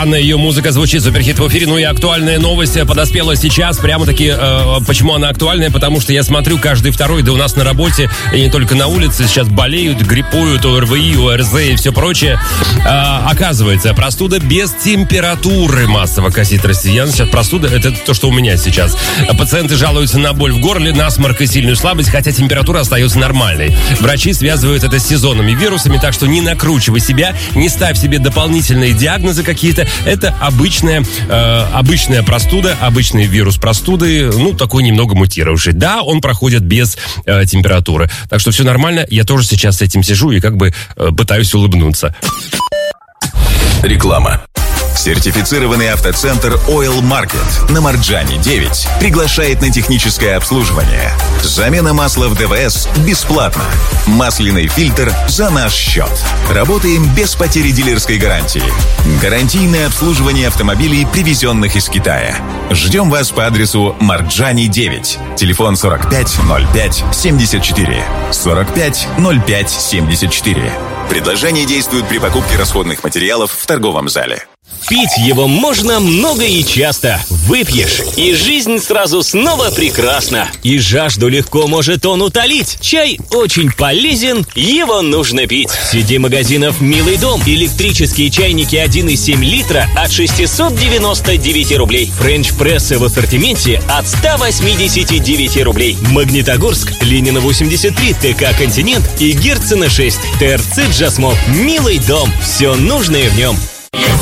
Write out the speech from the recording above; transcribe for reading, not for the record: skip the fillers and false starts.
Рианна, ее музыка звучит, суперхит в эфире. Ну и актуальная новость подоспела сейчас. Прямо-таки, почему она актуальная? Потому что я смотрю каждый второй, да у нас на работе, и не только на улице, сейчас болеют, гриппуют, ОРВИ, ОРЗ и все прочее. Оказывается, простуда без температуры массово косит россиян. Сейчас простуда, это то, что у меня сейчас. Пациенты жалуются на боль в горле, насморк и сильную слабость, хотя температура остается нормальной. Врачи связывают это с сезонными вирусами, так что не накручивай себя, не ставь себе дополнительные диагнозы какие-то. Это обычная простуда, обычный вирус простуды, такой немного мутировавший. Да, он проходит без температуры. Так что все нормально. Я тоже сейчас с этим сижу и пытаюсь улыбнуться. Реклама. Сертифицированный автоцентр Oil Market на Марджани 9 приглашает на техническое обслуживание. Замена масла в ДВС бесплатно. Масляный фильтр за наш счет. Работаем без потери дилерской гарантии. Гарантийное обслуживание автомобилей, привезенных из Китая. Ждем вас по адресу Марджани 9. Телефон 45 05 74. 45 05 74. Предложение действует при покупке расходных материалов в торговом зале. Пить его можно много и часто. Выпьешь, и жизнь сразу снова прекрасна. И жажду легко может он утолить. Чай очень полезен, его нужно пить. В сети магазинов «Милый дом» электрические чайники 1,7 литра от 699 рублей. Френч-прессы в ассортименте от 189 рублей. Магнитогорск, Ленина 83, ТК «Континент» и Герцена 6. ТРЦ «Джасмол». «Милый дом». Все нужное в нем.